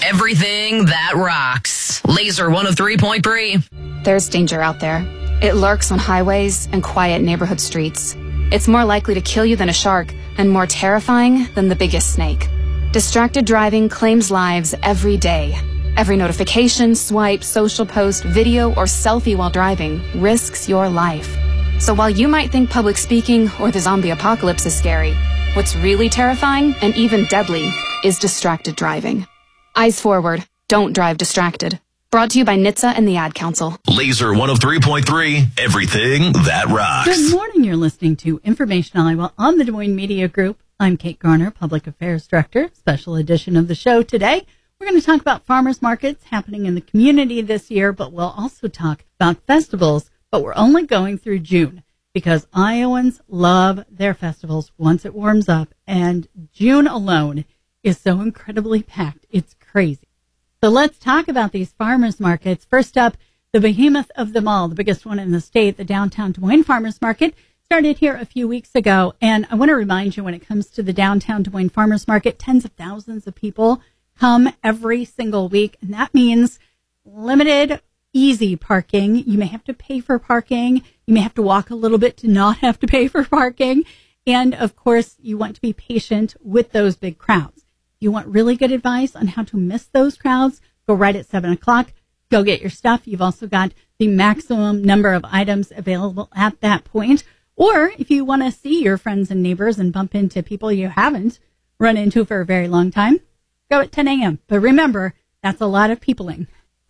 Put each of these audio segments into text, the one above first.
everything that rocks. Laser 103.3. There's danger out there. It lurks on highways and quiet neighborhood streets. It's more likely to kill you than a shark and more terrifying than the biggest snake. Distracted driving claims lives every day. Every notification, swipe, social post, video, or selfie while driving risks your life. So while you might think public speaking or the zombie apocalypse is scary, what's really terrifying and even deadly is distracted driving. Eyes forward. Don't drive distracted. Brought to you by NHTSA and the Ad Council. Laser 103.3, everything that rocks. Good morning. You're listening to Information Iowa on the Des Moines Media Group. I'm Kate Garner, Public Affairs Director. Special edition of the show today. We're going to talk about farmers markets happening in the community this year, but we'll also talk about festivals. But we're only going through June because Iowans love their festivals once it warms up. And June alone is so incredibly packed. It's crazy. So let's talk about these farmers markets. First up, the behemoth of them all, the biggest one in the state, the downtown Des Moines Farmers Market, started here a few weeks ago. And I want to remind you, when it comes to the downtown Des Moines Farmers Market, tens of thousands of people come every single week. And that means limited, easy parking. You may have to pay for parking. You may have to walk a little bit to not have to pay for parking. And of course, you want to be patient with those big crowds. You want really good advice on how to miss those crowds? Go right at 7 o'clock. Go get your stuff. You've also got the maximum number of items available at that point. Or if you want to see your friends and neighbors and bump into people you haven't run into for a very long time, go at 10 a.m. But remember, that's a lot of peopling.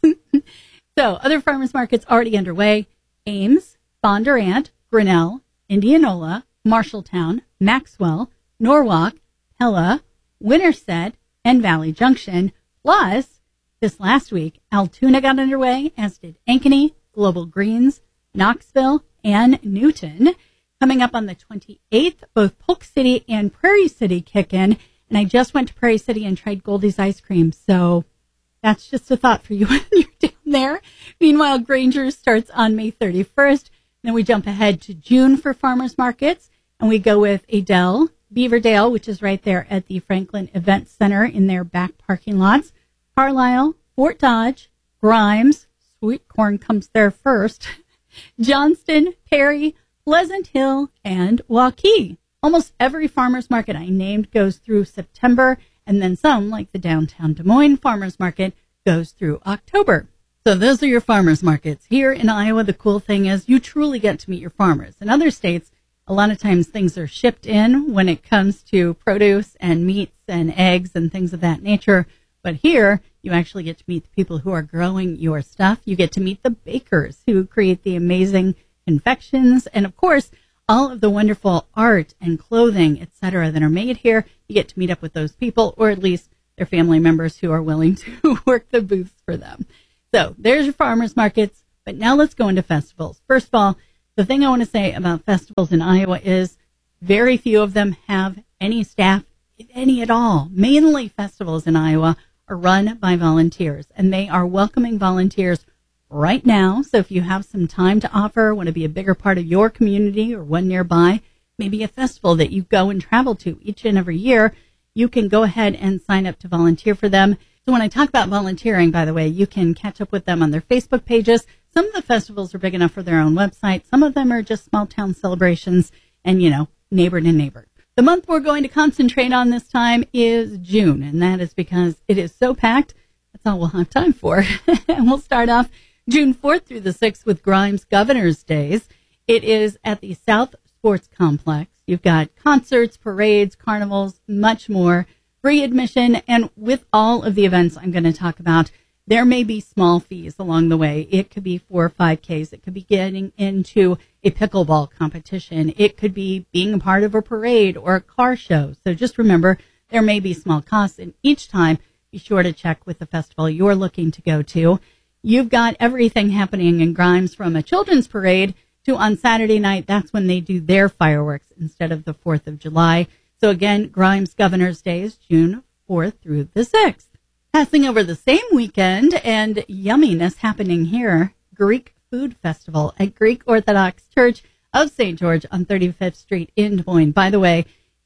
So other farmers markets already underway: Ames, Bondurant, Grinnell, Indianola, Marshalltown, Maxwell, Norwalk, Pella, Winterset, and Valley Junction. Plus, this last week, Altoona got underway, as did Ankeny, Global Greens, Knoxville, and Newton. Coming up on the 28th, both Polk City and Prairie City kick in. And I just went to Prairie City and tried Goldie's ice cream. So that's just a thought for you when you're down there. Meanwhile, Granger starts on May 31st. Then we jump ahead to June for farmers markets. And we go with Adel, Beaverdale, which is right there at the Franklin Event Center in their back parking lots. Carlisle, Fort Dodge, Grimes, Sweet Corn comes there first, Johnston, Perry, Pleasant Hill, and Waukee. Almost every farmer's market I named goes through September, and then some, like the downtown Des Moines Farmers Market, goes through October. So those are your farmers markets. Here in Iowa, the cool thing is you truly get to meet your farmers. In other states, a lot of times things are shipped in when it comes to produce and meats and eggs and things of that nature. But here, you actually get to meet the people who are growing your stuff. You get to meet the bakers who create the amazing confections. And of course, all of the wonderful art and clothing, etc., that are made here. You get to meet up with those people, or at least their family members who are willing to work the booths for them. So there's your farmers markets. But now let's go into festivals. First of all, the thing I want to say about festivals in Iowa is very few of them have any staff, if any at all. Mainly festivals in Iowa are run by volunteers, and they are welcoming volunteers right now. So if you have some time to offer, want to be a bigger part of your community or one nearby, maybe a festival that you go and travel to each and every year, you can go ahead and sign up to volunteer for them. So when I talk about volunteering, by the way, you can catch up with them on their Facebook pages. Some of the festivals are big enough for their own website. Some of them are just small town celebrations and, neighbor to neighbor. The month we're going to concentrate on this time is June, and that is because it is so packed. That's all we'll have time for. And we'll start off June 4th through the 6th with Grimes Governor's Days. It is at the South Sports Complex. You've got concerts, parades, carnivals, much more. Free admission, and with all of the events I'm going to talk about, there may be small fees along the way. It could be 4 or 5Ks. It could be getting into a pickleball competition. It could be being a part of a parade or a car show. So just remember, there may be small costs, and each time be sure to check with the festival you're looking to go to. You've got everything happening in Grimes, from a children's parade to on Saturday night. That's when they do their fireworks instead of the 4th of July. So again, Grimes Governor's Day is June 4th through the 6th. Passing over the same weekend and yumminess happening here, Greek Food Festival at Greek Orthodox Church of St. George on 35th Street in Des Moines. By the way,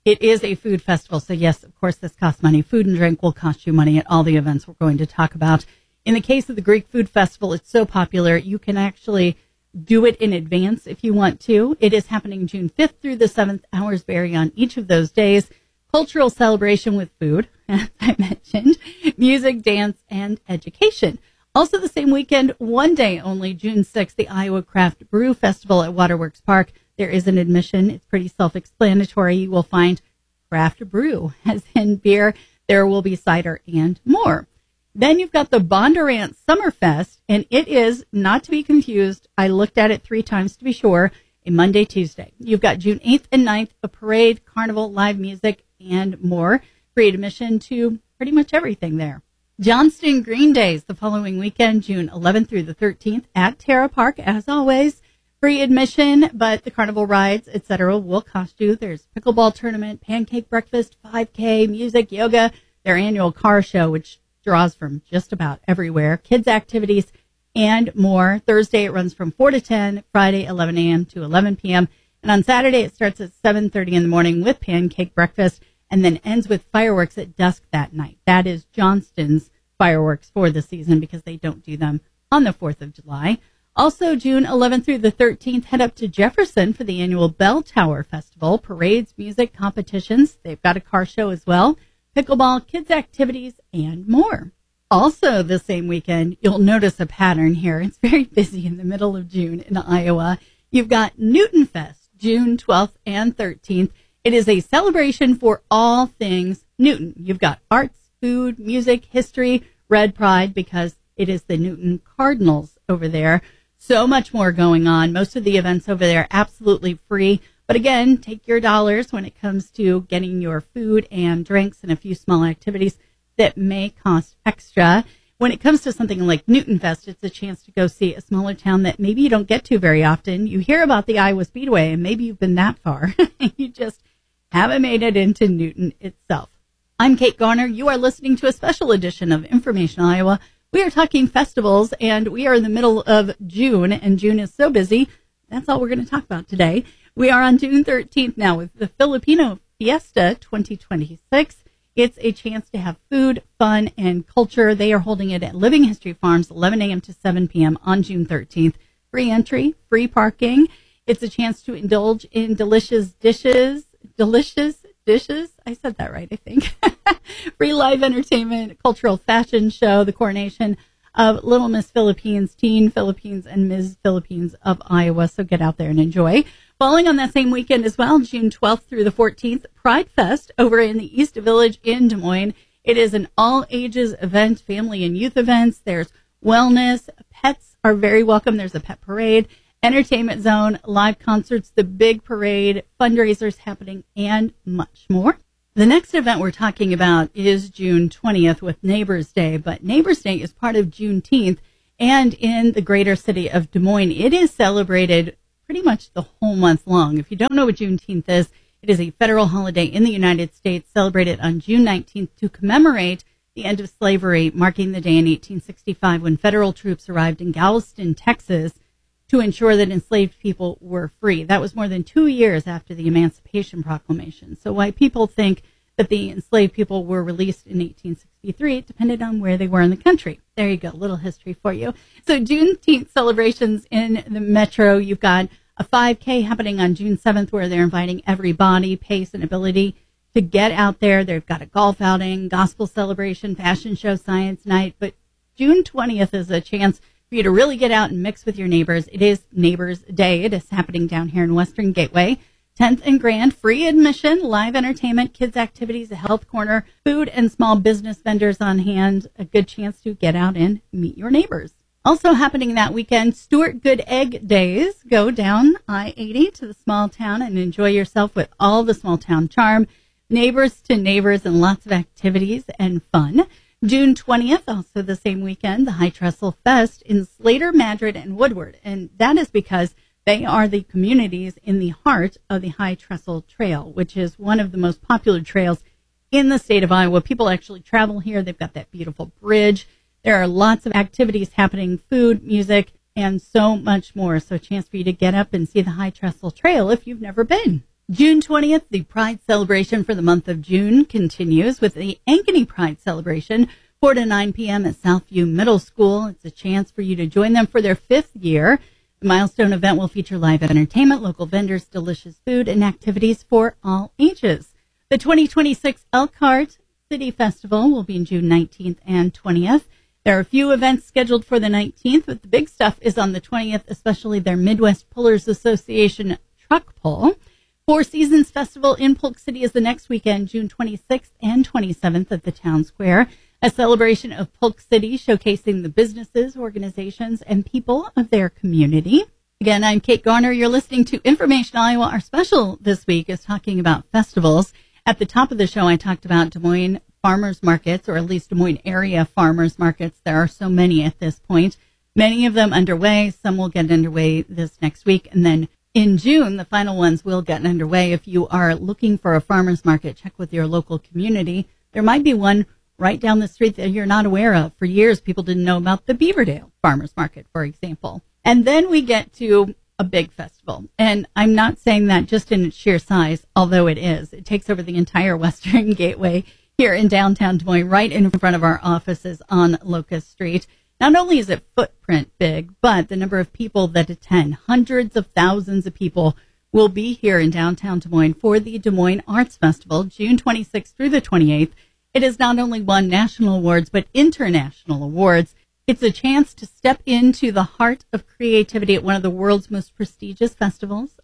it is a food festival. So yes, of course, this costs money. Food and drink will cost you money at all the events we're going to talk about. In the case of the Greek Food Festival, it's so popular, you can actually do it in advance if you want to. It is happening June 5th through the 7th. Hours vary on each of those days. Cultural celebration with food, as I mentioned, music, dance, and education. Also the same weekend, one day only, June 6th, the Iowa Craft Brew Festival at Waterworks Park. There is an admission. It's pretty self-explanatory. You will find craft brew, as in beer. There will be cider and more. Then you've got the Bondurant Summerfest, and it is, not to be confused, I looked at it 3 times to be sure, a Monday, Tuesday. You've got June 8th and 9th, a parade, carnival, live music, and more. Free admission to pretty much everything there. Johnston Green Days the following weekend, June 11th through the 13th at Terra Park, as always. Free admission, but the carnival rides, etc. will cost you. There's pickleball tournament, pancake breakfast, 5K, music, yoga, their annual car show, which draws from just about everywhere, kids activities, and more. Thursday, it runs from 4 to 10, Friday, 11 a.m. to 11 p.m. And on Saturday, it starts at 7:30 in the morning with pancake breakfast and then ends with fireworks at dusk that night. That is Johnston's fireworks for the season because they don't do them on the 4th of July. Also, June 11th through the 13th, head up to Jefferson for the annual Bell Tower Festival, parades, music, competitions. They've got a car show as well, pickleball, kids activities, and more. Also, the same weekend, you'll notice a pattern here. It's very busy in the middle of June in Iowa. You've got Newton Fest, June 12th and 13th. It is a celebration for all things Newton. You've got arts, food, music, history, Red Pride, because it is the Newton Cardinals over there. So much more going on. Most of the events over there absolutely free. But again, take your dollars when it comes to getting your food and drinks and a few small activities that may cost extra. When it comes to something like Newton Fest, it's a chance to go see a smaller town that maybe you don't get to very often. You hear about the Iowa Speedway, and maybe you've been that far. You just haven't made it into Newton itself. I'm Kate Garner. You are listening to a special edition of Information Iowa. We are talking festivals, and we are in the middle of June, and June is so busy. That's all we're going to talk about today. We are on June 13th now with the Filipino Fiesta 2026. It's a chance to have food, fun, and culture. They are holding it at Living History Farms, 11 a.m. to 7 p.m. on June 13th. Free entry, free parking. It's a chance to indulge in delicious dishes. I said that right, I think. Free live entertainment, cultural fashion show, the coronation of Little Miss Philippines, Teen Philippines, and Ms. Philippines of Iowa. So get out there and enjoy. Falling on that same weekend as well, June 12th through the 14th, Pride Fest over in the East Village in Des Moines. It is an all-ages event, family and youth events. There's wellness. Pets are very welcome. There's a pet parade, entertainment zone, live concerts, the big parade, fundraisers happening, and much more. The next event we're talking about is June 20th with Neighbors Day, but Neighbors Day is part of Juneteenth, and in the greater city of Des Moines, it is celebrated pretty much the whole month long. If you don't know what Juneteenth is, it is a federal holiday in the United States celebrated on June 19th to commemorate the end of slavery, marking the day in 1865 when federal troops arrived in Galveston, Texas, to ensure that enslaved people were free. That was more than 2 years after the Emancipation Proclamation. So why people think that the enslaved people were released in 1863, it depended on where they were in the country. There you go, a little history for you. So Juneteenth celebrations in the metro, you've got a 5K happening on June 7th where they're inviting everybody, pace, and ability to get out there. They've got a golf outing, gospel celebration, fashion show, science night. But June 20th is a chance for you to really get out and mix with your neighbors. It is Neighbors Day. It is happening down here in Western Gateway. 10th and Grand, free admission, live entertainment, kids activities, a health corner, food and small business vendors on hand. A good chance to get out and meet your neighbors. Also happening that weekend, Stuart Good Egg Days. Go down I-80 to the small town and enjoy yourself with all the small town charm, neighbors to neighbors, and lots of activities and fun. June 20th, also the same weekend, the High Trestle Fest in Slater, Madrid, and Woodward. And that is because they are the communities in the heart of the High Trestle Trail, which is one of the most popular trails in the state of Iowa. People actually travel here. They've got that beautiful bridge. There are lots of activities happening, food, music, and so much more. So a chance for you to get up and see the High Trestle Trail if you've never been. June 20th, the Pride celebration for the month of June continues with the Ankeny Pride celebration, 4 to 9 p.m. at Southview Middle School. It's a chance for you to join them for their 5th year. The milestone event will feature live entertainment, local vendors, delicious food, and activities for all ages. The 2026 Elkhart City Festival will be in June 19th and 20th. There are a few events scheduled for the 19th, but the big stuff is on the 20th, especially their Midwest Pullers Association truck pull. Four Seasons Festival in Polk City is the next weekend, June 26th and 27th at the Town Square, a celebration of Polk City showcasing the businesses, organizations, and people of their community. Again, I'm Kate Garner. You're listening to Information Iowa. Our special this week is talking about festivals. At the top of the show, I talked about Des Moines farmers markets, or at least Des Moines area farmers markets. There are so many at this point, many of them underway. Some will get underway this next week. And then in June, the final ones will get underway. If you are looking for a farmers market, check with your local community. There might be one right down the street that you're not aware of. For years, people didn't know about the Beaverdale Farmers Market, for example. And then we get to a big festival. And I'm not saying that just in its sheer size, although it is. It takes over the entire Western Gateway here in downtown Des Moines, right in front of our offices on Locust Street. Not only is it footprint big, but the number of people that attend, hundreds of thousands of people, will be here in downtown Des Moines for the Des Moines Arts Festival, June 26th through the 28th. It has not only won national awards, but international awards. It's a chance to step into the heart of creativity at one of the world's most prestigious festivals.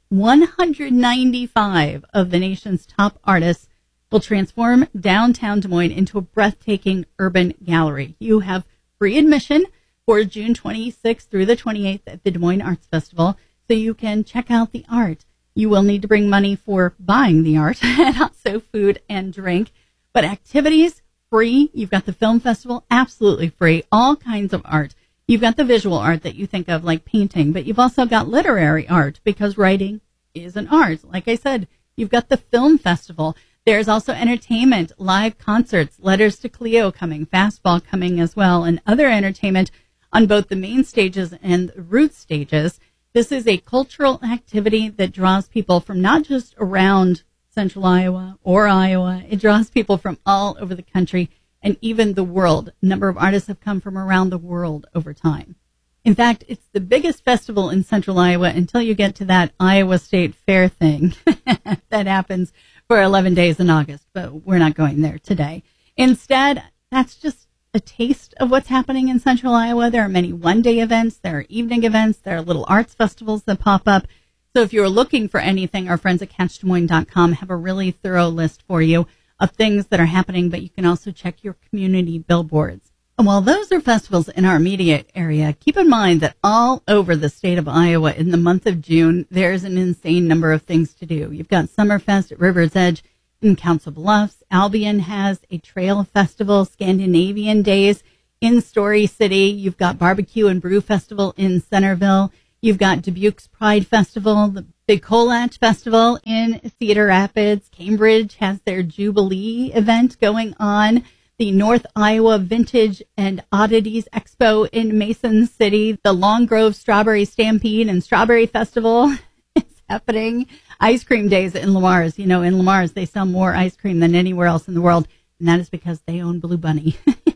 195 of the nation's top artists will transform downtown Des Moines into a breathtaking urban gallery. You have free admission for June 26th through the 28th at the Des Moines Arts Festival, so you can check out the art. You will need to bring money for buying the art and also food and drink, but activities free. You've got the film festival, absolutely free, all kinds of art. You've got the visual art that you think of like painting, but you've also got literary art because writing is an art. Like I said, you've got the film festival. There's also entertainment, live concerts, Letters to Cleo coming, Fastball coming as well, and other entertainment on both the main stages and the root stages. This is a cultural activity that draws people from not just around Central Iowa or Iowa. It draws people from all over the country and even the world. A number of artists have come from around the world over time. In fact, it's the biggest festival in Central Iowa until you get to that Iowa State Fair thing that happens for 11 days in August, but we're not going there today. Instead, that's just a taste of what's happening in Central Iowa. There are many one-day events, there are evening events, there are little arts festivals that pop up. So if you're looking for anything, our friends at CatchDesMoines.com have a really thorough list for you of things that are happening, but you can also check your community billboards. And while those are festivals in our immediate area, keep in mind that all over the state of Iowa in the month of June, there's an insane number of things to do. You've got Summerfest at River's Edge in Council Bluffs. Albion has a trail festival, Scandinavian Days in Story City. You've got Barbecue and Brew Festival in Centerville. You've got Dubuque's Pride Festival, the Big Colatch Festival in Cedar Rapids. Cambridge has their Jubilee event going on. The North Iowa Vintage and Oddities Expo in Mason City. The Long Grove Strawberry Stampede and Strawberry Festival is happening. Ice cream days in Le Mars. You know, in Le Mars, they sell more ice cream than anywhere else in the world, and that is because they own Blue Bunny.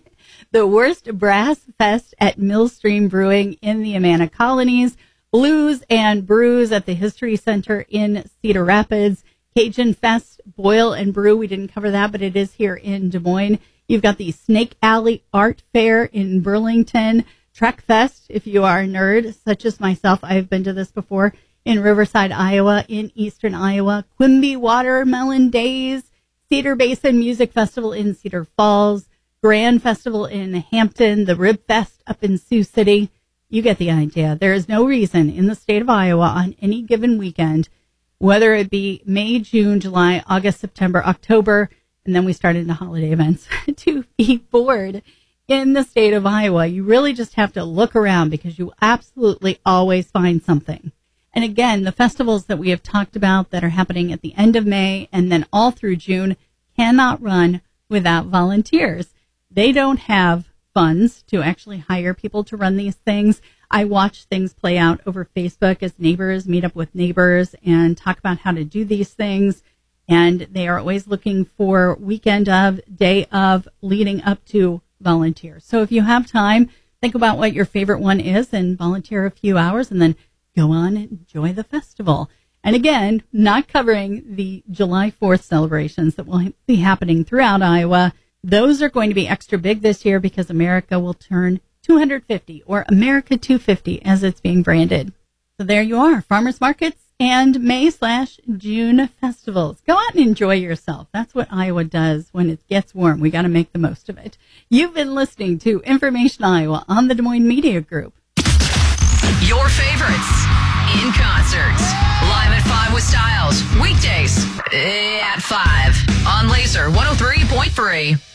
The Worst Brass Fest at Millstream Brewing in the Amana Colonies. Blues and Brews at the History Center in Cedar Rapids. Cajun Fest, Boil and Brew. We didn't cover that, but it is here in Des Moines. You've got the Snake Alley Art Fair in Burlington. Trek Fest, if you are a nerd, such as myself, I've been to this before, in Riverside, Iowa, in eastern Iowa. Quimby Watermelon Days. Cedar Basin Music Festival in Cedar Falls. Grand Festival in Hampton. The Rib Fest up in Sioux City. You get the idea. There is no reason in the state of Iowa on any given weekend, whether it be May, June, July, August, September, October, and then we start into holiday events, to be bored in the state of Iowa. You really just have to look around because you absolutely always find something. And again, the festivals that we have talked about that are happening at the end of May and then all through June cannot run without volunteers. They don't have funds to actually hire people to run these things. I watch things play out over Facebook as neighbors meet up with neighbors and talk about how to do these things. And they are always looking for weekend of, day of, leading up to volunteers. So if you have time, think about what your favorite one is and volunteer a few hours and then go on and enjoy the festival. And again, not covering the July 4th celebrations that will be happening throughout Iowa. Those are going to be extra big this year because America will turn 250, or America 250 as it's being branded. So there you are, farmers markets and May/June festivals. Go out and enjoy yourself. That's what Iowa does when it gets warm. We got to make the most of it. You've been listening to Information Iowa on the Des Moines Media Group. Your favorites in concert. Live at 5 with Styles. Weekdays at 5 on Laser 103.3.